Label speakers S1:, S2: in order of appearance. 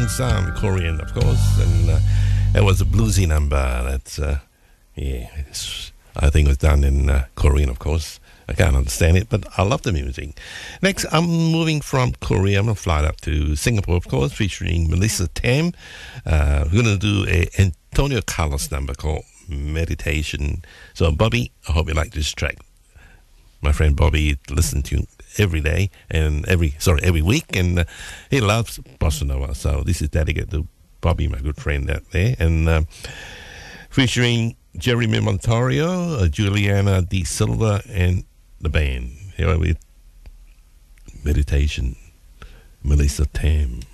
S1: Hong San, Korean, of course, and it was a bluesy number. That's I think it was done in Korean, of course. I can't understand it, but I love the music. Next, I'm moving from Korea. I'm going to fly up to Singapore, of course, featuring Melissa Tam. We're going to do a Antonio Carlos number called Meditation. So, Bobby, I hope you like this track. My friend Bobby listens to every day and every week, and he loves bossa nova. So this is dedicated to Bobby, my good friend out there, and featuring Jeremy Montorio, Juliana De Silva, and the band. Here with Meditation, Melissa Tam.